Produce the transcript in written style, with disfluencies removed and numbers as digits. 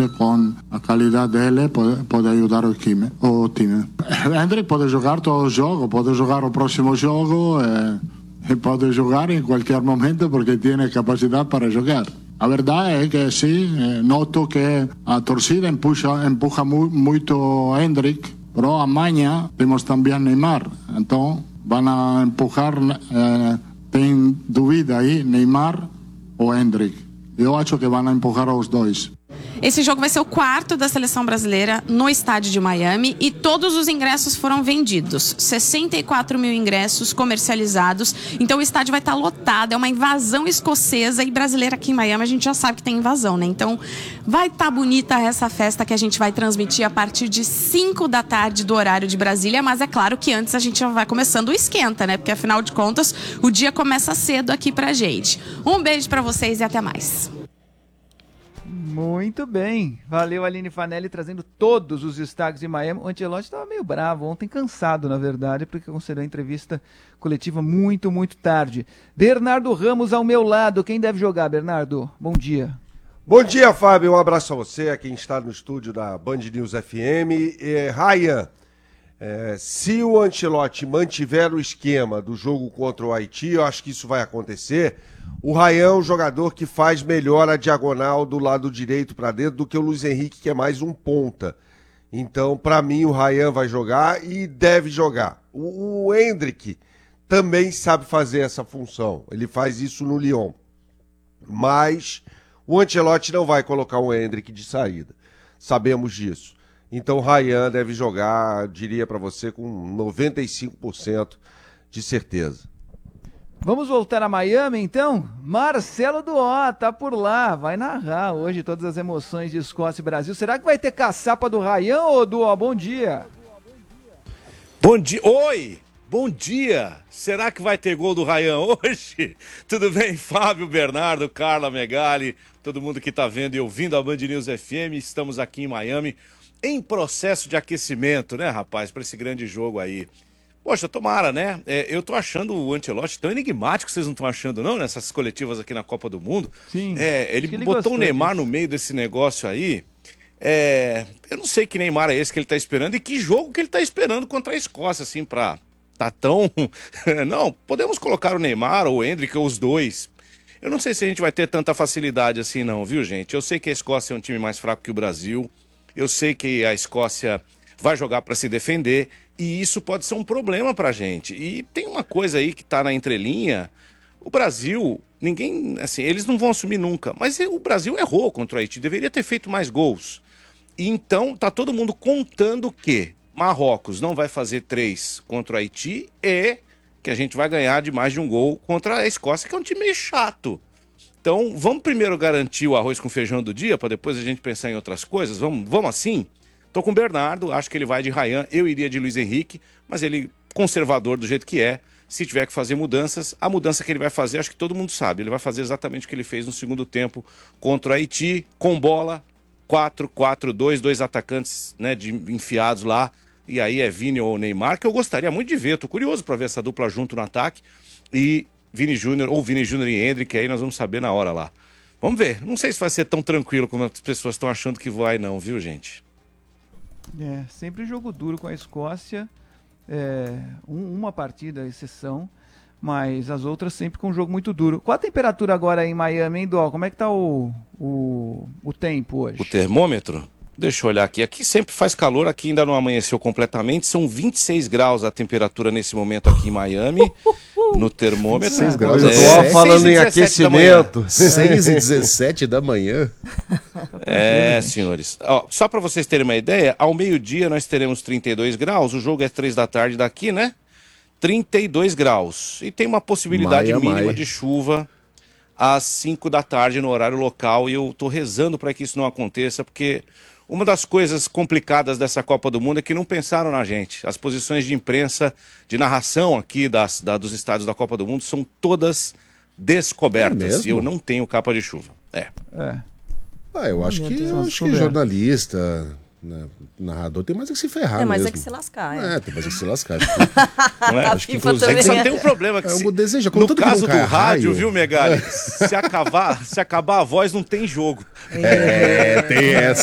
sicuramente com a qualidade dele pode ajudar o time. Hendrick pode jogar todo o jogo, pode jogar o próximo jogo e pode jogar em qualquer momento porque tem capacidade para jogar. A verdade é que sim, noto que a torcida empuja muito Hendrick, mas amanhã temos também Neymar, então vão a empujar, tem dúvida aí, Neymar ou Hendrick. Eu acho que vão empurrar os dois. Esse jogo vai ser o quarto da seleção brasileira no estádio de Miami e todos os ingressos foram vendidos. 64 mil ingressos comercializados. Então o estádio vai estar lotado. É uma invasão escocesa e brasileira aqui em Miami. A gente já sabe que tem invasão, né? Então vai estar bonita essa festa que a gente vai transmitir a partir de 5 da tarde do horário de Brasília. Mas é claro que antes a gente já vai começando o esquenta, né? Porque afinal de contas o dia começa cedo aqui pra gente. Um beijo pra vocês e até mais. Muito bem, valeu Aline Fanelli trazendo todos os destaques de Miami. O Ancelotti estava meio bravo ontem, cansado na verdade, porque concedeu a entrevista coletiva muito tarde. Bernardo Ramos ao meu lado, quem deve jogar, Bernardo? Bom dia. Bom dia, Fábio, um abraço a você, a quem está no estúdio da Band News FM. Ryan, se o Ancelotti mantiver o esquema do jogo contra o Haiti, eu acho que isso vai acontecer. O Ryan é um jogador que faz melhor a diagonal do lado direito para dentro do que o Luiz Henrique, que é mais um ponta. Então, para mim, o Ryan vai jogar e deve jogar. O Hendrick também sabe fazer essa função. Ele faz isso no Lyon. Mas o Ancelotti não vai colocar o Hendrick de saída. Sabemos disso. Então, o Ryan deve jogar, diria para você, com 95% de certeza. Vamos voltar a Miami, então? Marcelo Duó tá por lá, vai narrar hoje todas as emoções de Escócia e Brasil. Será que vai ter caçapa do Ryan, ô Duó? Bom dia. Bom dia. Oi, bom dia. Será que vai ter gol do Ryan hoje? Tudo bem, Fábio, Bernardo, Carla, Megali, todo mundo que tá vendo e ouvindo a Band News FM. Estamos aqui em Miami em processo de aquecimento, né, rapaz, para esse grande jogo aí. Poxa, tomara, né? Eu tô achando o Ancelotti tão enigmático, vocês não estão achando não, nessas coletivas aqui na Copa do Mundo? Sim. Ele botou o Neymar no meio desse negócio aí. Eu não sei que Neymar é esse que ele tá esperando e que jogo que ele tá esperando contra a Escócia, assim, pra tá tão... Não, podemos colocar o Neymar ou o Hendrick, ou os dois. Eu não sei se a gente vai ter tanta facilidade assim não, viu, gente? Eu sei que a Escócia é um time mais fraco que o Brasil. Eu sei que a Escócia vai jogar para se defender e isso pode ser um problema pra gente. E tem uma coisa aí que tá na entrelinha, o Brasil, ninguém, assim, eles não vão assumir nunca, mas o Brasil errou contra o Haiti, deveria ter feito mais gols. E então tá todo mundo contando que Marrocos não vai fazer 3 contra o Haiti e que a gente vai ganhar de mais de um gol contra a Escócia, que é um time meio chato. Então, vamos primeiro garantir o arroz com feijão do dia, para depois a gente pensar em outras coisas? Vamos assim? Tô com o Bernardo, acho que ele vai de Ryan, eu iria de Luiz Henrique, mas ele, conservador do jeito que é, se tiver que fazer mudanças, a mudança que ele vai fazer, acho que todo mundo sabe, ele vai fazer exatamente o que ele fez no segundo tempo contra o Haiti, com bola, 4-4-2, 2 atacantes, né, enfiados lá, e aí é Vini ou Neymar, que eu gostaria muito de ver, tô curioso para ver essa dupla junto no ataque, e Vini Júnior, ou Vini Júnior e Hendrick, aí nós vamos saber na hora lá. Vamos ver, não sei se vai ser tão tranquilo como as pessoas estão achando que vai não, viu, gente? Sempre jogo duro com a Escócia, uma partida, exceção, mas as outras sempre com um jogo muito duro. Qual a temperatura agora em Miami, hein, Dó? Como é que tá o tempo hoje? O termômetro? Deixa eu olhar aqui. Aqui sempre faz calor, aqui ainda não amanheceu completamente. São 26 graus a temperatura nesse momento aqui em Miami, no termômetro. 26 graus. Eu tô falando em aquecimento. 6h17 da manhã. Senhores. Ó, só para vocês terem uma ideia, ao meio-dia nós teremos 32 graus. O jogo é 3 da tarde daqui, né? 32 graus. E tem uma possibilidade mínima de chuva às 5 da tarde no horário local. E eu tô rezando para que isso não aconteça, porque uma das coisas complicadas dessa Copa do Mundo é que não pensaram na gente. As posições de imprensa, de narração aqui dos estádios da Copa do Mundo são todas descobertas. E eu não tenho capa de chuva. Eu acho que jornalista, narrador, tem mais que se ferrar mesmo. Mas é que se lascar. Tem mais que se lascar. Acho que só tem um problema. Que no caso do rádio, viu, Megali? Se acabar a voz, não tem jogo. Tem essa.